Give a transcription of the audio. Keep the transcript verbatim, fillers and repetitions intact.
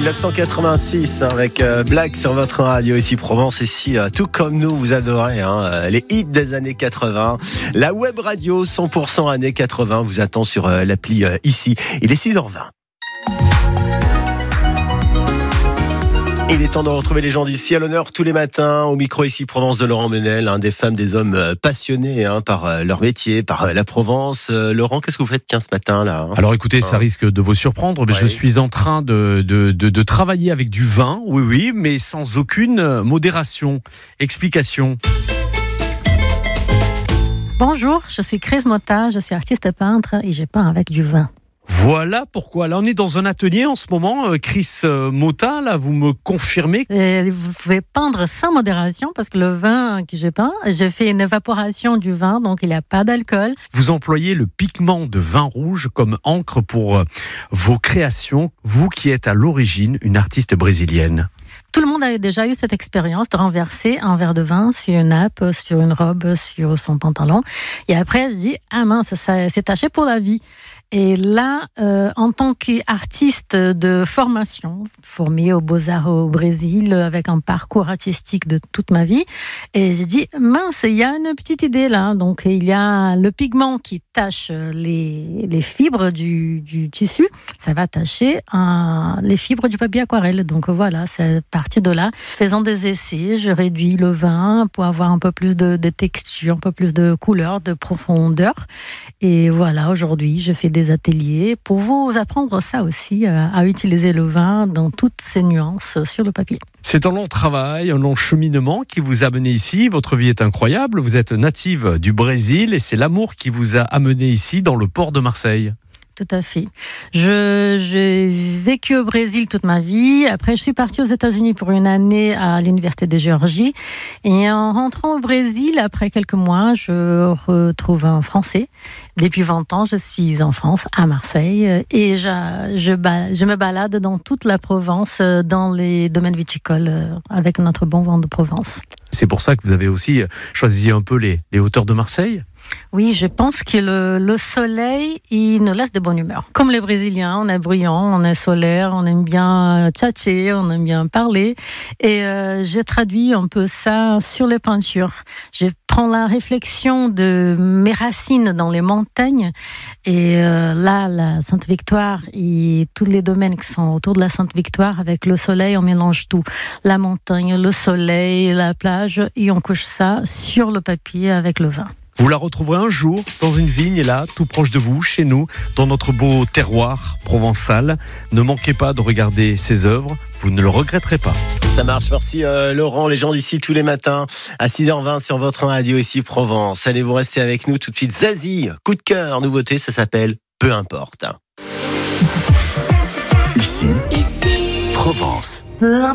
dix-neuf cent quatre-vingt-six avec euh, Black sur votre radio ici Provence. Et si euh, tout comme nous vous adorez hein, euh, les hits des années quatre-vingts, la web radio cent pour cent années quatre-vingts vous attend sur euh, l'appli euh, ici. Il est six heures vingt. Il est temps de retrouver les gens d'ici à l'honneur tous les matins au micro ici Provence de Laurent Menel, hein, des femmes, des hommes passionnés hein, par euh, leur métier, par euh, la Provence. Euh, Laurent, qu'est-ce que vous faites tiens ce matin là hein Alors écoutez, hein ça risque de vous surprendre, mais ouais. je suis en train de, de, de, de travailler avec du vin, oui oui, mais sans aucune modération. Explication. Bonjour, je suis Chris Mota, je suis artiste peintre et je peins avec du vin. Voilà pourquoi. Là, on est dans un atelier en ce moment. Chris Mota, là, vous me confirmez et vous pouvez peindre sans modération parce que le vin que j'ai peint, j'ai fait une évaporation du vin, donc il n'y a pas d'alcool. Vous employez le pigment de vin rouge comme encre pour vos créations, vous qui êtes à l'origine une artiste brésilienne. Tout le monde a déjà eu cette expérience de renverser un verre de vin sur une nappe, sur une robe, sur son pantalon. Et après, je dis, ah mince, ça, c'est taché pour la vie. Et là, euh, en tant qu'artiste de formation, formée aux Beaux-Arts au Brésil, avec un parcours artistique de toute ma vie, et j'ai dit, mince, il y a une petite idée là. Donc, il y a le pigment qui tache les, les fibres du, du tissu. Ça va tacher euh, les fibres du papier aquarelle. Donc, voilà, c'est à partir de là. Faisant des essais, je réduis le vin pour avoir un peu plus de, de texture, un peu plus de couleur, de profondeur. Et voilà, aujourd'hui, je fais des ateliers pour vous apprendre ça aussi, à, à utiliser le vin dans toutes ses nuances sur le papier. C'est un long travail, un long cheminement qui vous a amené ici. Votre vie est incroyable. Vous êtes native du Brésil et c'est l'amour qui vous a amené ici dans le port de Marseille. Tout à fait. Je, j'ai vécu au Brésil toute ma vie. Après, je suis partie aux États-Unis pour une année à l'Université de Géorgie. Et en rentrant au Brésil, après quelques mois, je retrouve un Français. Depuis vingt ans, je suis en France, à Marseille. Et je, je, je me balade dans toute la Provence, dans les domaines viticoles, avec notre bon vin de Provence. C'est pour ça que vous avez aussi choisi un peu les, les hauteurs de Marseille ? Oui, je pense que le, le soleil, il nous laisse de bonne humeur. Comme les Brésiliens, on est brillant, on est solaire, on aime bien tchatcher, on aime bien parler. Et euh, j'ai traduit un peu ça sur les peintures. Je prends la réflexion de mes racines dans les montagnes. Et euh, là, la Sainte-Victoire et tous les domaines qui sont autour de la Sainte-Victoire, avec le soleil, on mélange tout. La montagne, le soleil, la plage, et on couche ça sur le papier avec le vin. Vous la retrouverez un jour dans une vigne, là, tout proche de vous, chez nous, dans notre beau terroir provençal. Ne manquez pas de regarder ses œuvres, vous ne le regretterez pas. Ça marche, merci euh, Laurent, les gens d'ici tous les matins à six heures vingt sur votre radio ici Provence. Allez, vous restez avec nous tout de suite. Zazie, coup de cœur, nouveauté, ça s'appelle Peu importe. Ici, ici, Provence.